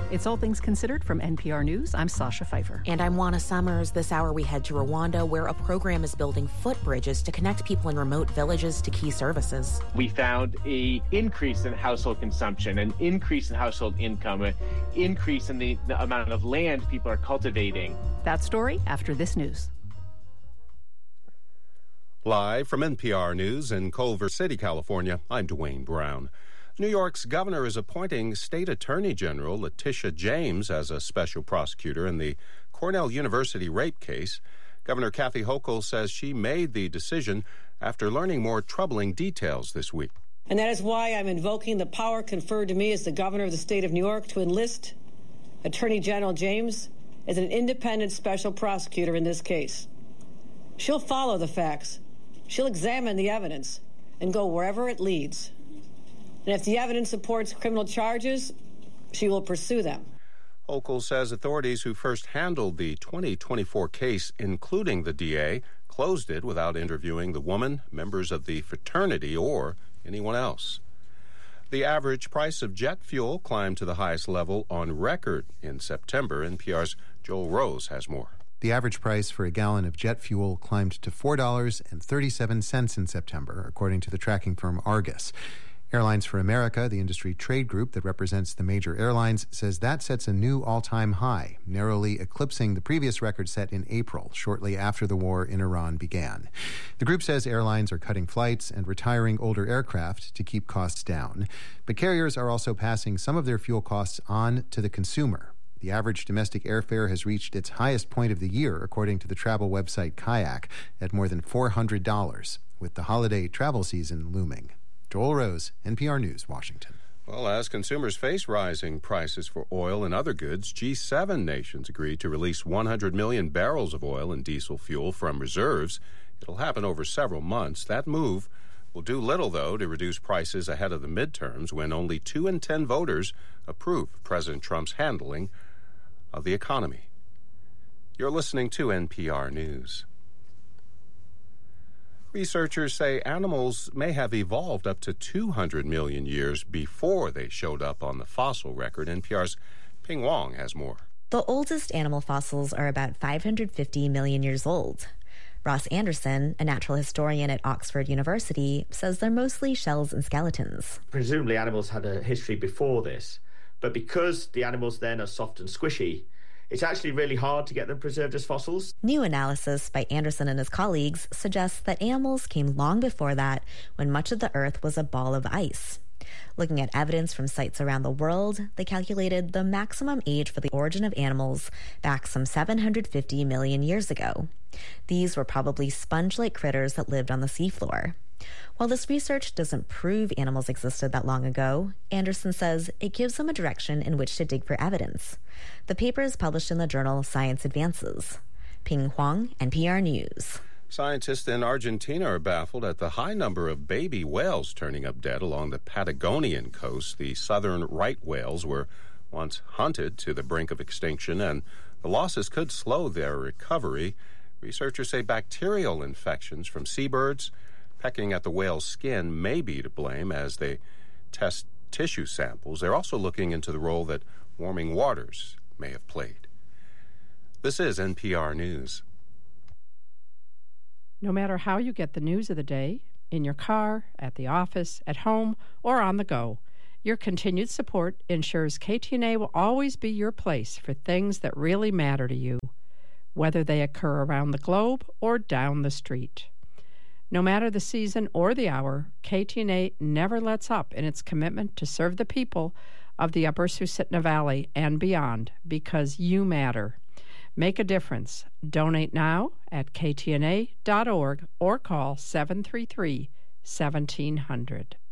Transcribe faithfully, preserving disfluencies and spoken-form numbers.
It's All Things Considered from N P R News. I'm Sasha Pfeiffer. And I'm Juana Summers. This hour we head to Rwanda, where a program is building footbridges to connect people in remote villages to key services. We found an increase in household consumption, an increase in household income, an increase in the, the amount of land people are cultivating. That story after this news. Live from N P R News in Culver City, California, I'm Dwayne Brown. New York's governor is appointing State Attorney General Letitia James as a special prosecutor in the Cornell University rape case. Governor Kathy Hochul says she made the decision after learning more troubling details this week. And that is why I'm invoking the power conferred to me as the governor of the state of New York to enlist Attorney General James as an independent special prosecutor in this case. She'll follow the facts. She'll examine the evidence and go wherever it leads. And if the evidence supports criminal charges, she will pursue them. Hochul says authorities who first handled the twenty twenty-four case, including the D A, closed it without interviewing the woman, members of the fraternity, or anyone else. The average price of jet fuel climbed to the highest level on record in September. N P R's Joel Rose has more. The average price for a gallon of jet fuel climbed to four dollars and thirty-seven cents in September, according to the tracking firm Argus. Airlines for America, the industry trade group that represents the major airlines, says that sets a new all-time high, narrowly eclipsing the previous record set in April, shortly after the war in Iran began. The group says airlines are cutting flights and retiring older aircraft to keep costs down. But carriers are also passing some of their fuel costs on to the consumer. The average domestic airfare has reached its highest point of the year, according to the travel website Kayak, at more than four hundred dollars, with the holiday travel season looming. Joel Rose, N P R News, Washington. Well, as consumers face rising prices for oil and other goods, G seven nations agreed to release one hundred million barrels of oil and diesel fuel from reserves. It'll happen over several months. That move will do little, though, to reduce prices ahead of the midterms, when only two in ten voters approve of President Trump's handling of the economy. You're listening to N P R News. Researchers say animals may have evolved up to two hundred million years before they showed up on the fossil record. N P R's Ping Wong has more. The oldest animal fossils are about five hundred fifty million years old. Ross Anderson, a natural historian at Oxford University, says they're mostly shells and skeletons. Presumably animals had a history before this, but because the animals then are soft and squishy, it's actually really hard to get them preserved as fossils. New analysis by Anderson and his colleagues suggests that animals came long before that, when much of the Earth was a ball of ice. Looking at evidence from sites around the world, they calculated the maximum age for the origin of animals back some seven hundred fifty million years ago. These were probably sponge-like critters that lived on the seafloor. While this research doesn't prove animals existed that long ago, Anderson says it gives them a direction in which to dig for evidence. The paper is published in the journal Science Advances. Ping Huang, N P R News. Scientists in Argentina are baffled at the high number of baby whales turning up dead along the Patagonian coast. The southern right whales were once hunted to the brink of extinction, and the losses could slow their recovery. Researchers say bacterial infections from seabirds pecking at the whale's skin may be to blame as they test tissue samples. They're also looking into the role that warming waters may have played. This is N P R News. No matter how you get the news of the day, in your car, at the office, at home, or on the go, your continued support ensures K T N A will always be your place for things that really matter to you, whether they occur around the globe or down the street. No matter the season or the hour, K T N A never lets up in its commitment to serve the people of the Upper Susitna Valley and beyond, because you matter. Make a difference. Donate now at k t n a dot org or call seven three three, one seven zero zero.